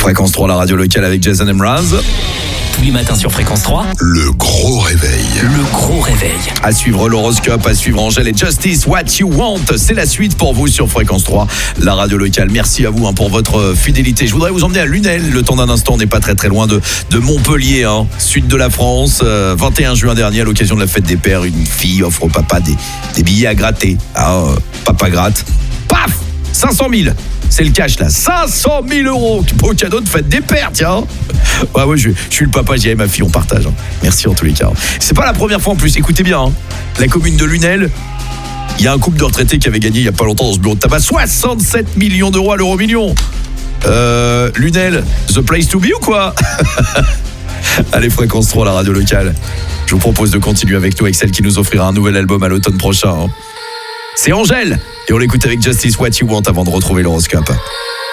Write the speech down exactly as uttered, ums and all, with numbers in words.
Fréquence trois, la radio locale avec Jason Mraz. Tous les matins sur Fréquence trois. Le gros réveil. Le gros réveil. À suivre l'horoscope, à suivre Angèle et Justice, What You Want. C'est la suite pour vous sur Fréquence trois, la radio locale. Merci à vous hein, pour votre fidélité. Je voudrais vous emmener à Lunel. Le temps d'un instant, on n'est pas très très loin de, de Montpellier, hein, sud de la France. Euh, vingt et un juin dernier, à l'occasion de la fête des pères, une fille offre au papa des, des billets à gratter. Ah, euh, papa gratte. Paf, cinq cent mille. C'est le cash là, cinq cent mille euros. Beau cadeau de fête des pères, tiens. Ouais, ouais, je, je suis le papa, j'y ai ma fille, on partage. Hein. Merci en tous les cas. C'est pas la première fois en plus, écoutez bien. Hein. La commune de Lunel, il y a un couple de retraités qui avait gagné il y a pas longtemps dans ce bureau de tabac soixante-sept millions d'euros à l'euro million. Euh, Lunel, the place to be ou quoi? Allez, Fréquence trois, la radio locale. Je vous propose de continuer avec nous avec celle qui nous offrira un nouvel album à l'automne prochain. Hein. C'est Angèle. Et on l'écoute avec Justice, What You Want avant de retrouver l'horoscope.